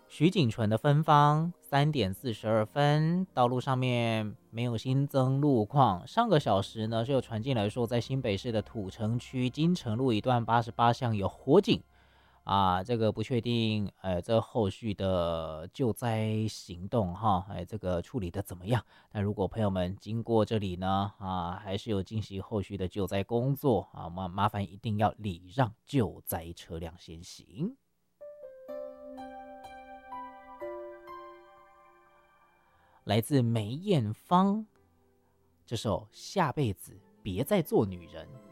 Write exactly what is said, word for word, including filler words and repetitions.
徐景纯的分方三点四十二分，道路上面没有新增路况。上个小时呢，是有传进来说，在新北市的土城区金城路一段八十八巷有火警啊，这个不确定，呃，这后续的救灾行动哈，哎，这个处理的怎么样？但如果朋友们经过这里呢，啊，还是有进行后续的救灾工作啊，麻麻烦一定要礼让救灾车辆先行。来自梅艳芳这首《下辈子别再做女人》。